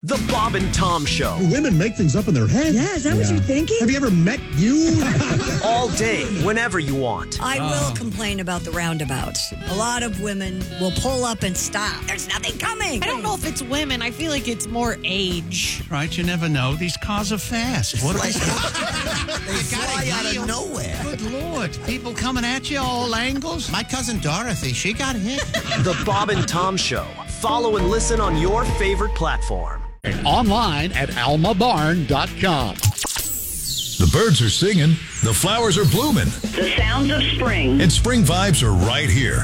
The Bob and Tom Show. Women make things up in their head. Yeah, is that what you're thinking? Have you ever met you? All day, whenever you want. I will complain about the roundabouts. A lot of women will pull up and stop. There's nothing coming. I don't know if it's women. I feel like it's more age. Right, you never know. These cars are fast. What They fly out of nowhere. Good Lord. People coming at you all angles. My cousin Dorothy, she got hit. The Bob and Tom Show. Follow and listen on your favorite platform. And online at almabarn.com. The birds are singing, the flowers are blooming, The sounds of spring. and spring vibes are right here.